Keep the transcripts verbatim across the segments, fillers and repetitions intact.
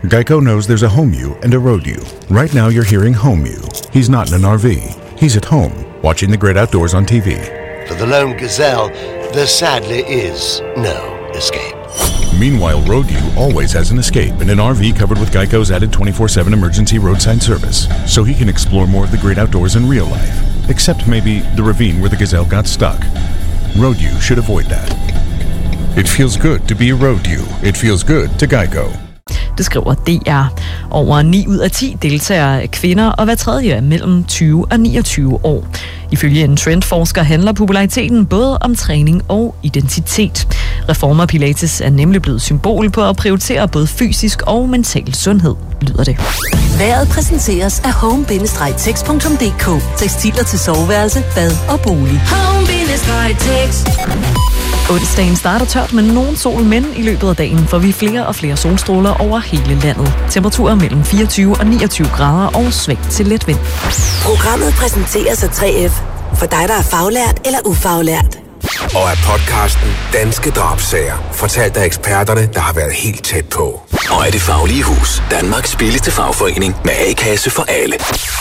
Geico knows there's a home you and a road you. Right now you're hearing home you. He's not in an R V. He's at home, watching the great outdoors on T V. For the lone gazelle, there sadly is no escape. Meanwhile, road you always has an escape in an R V covered with Geico's added twenty-four seven emergency roadside service, so he can explore more of the great outdoors in real life. Except maybe the ravine where the gazelle got stuck. Road you should avoid that. It feels good to be a road you. It feels good to Geico. Det skriver D R. Over ni ud af ti deltagere er kvinder, og hver tredje er mellem tyve og niogtyve år. Ifølge en trendforsker handler populariteten både om træning og identitet. Reformer Pilates er nemlig blevet symbol på at prioritere både fysisk og mental sundhed, lyder det. Vejret præsenteres af home bindestreg tex punktum d k. Tekstiler til soveværelse, bad og bolig. home bindestreg tex. Onsdagen starter tørt med nogen sol, men i løbet af dagen får vi flere og flere solstråler over hele landet. Temperaturer mellem fireogtyve og niogtyve grader og svagt til let vind. Programmet præsenteres af tre F. For dig, der er faglært eller ufaglært. Og af podcasten Danske Drabsager, fortalt af eksperterne, der har været helt tæt på. Og af Det Faglige Hus, Danmarks billigste fagforening med A-kasse for alle.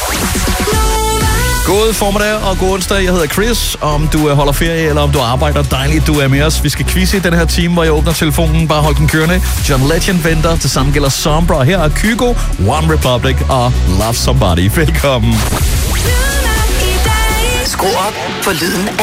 God formiddag og god onsdag. Jeg hedder Chris. Om du holder ferie eller om du arbejder, dejligt du er med os. Vi skal quizze i den her time, hvor jeg åbner telefonen. Bare hold den kørende. John Legend venter. Til sammen gælder Sombra. Her er Kygo, One Republic og Love Somebody. Velkommen. Skru op for lyden af